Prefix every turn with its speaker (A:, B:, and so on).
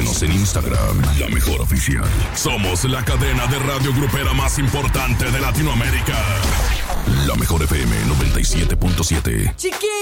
A: Síguenos en Instagram, La Mejor Oficial. Somos la cadena de radio grupera más importante de Latinoamérica. La Mejor FM 97.7.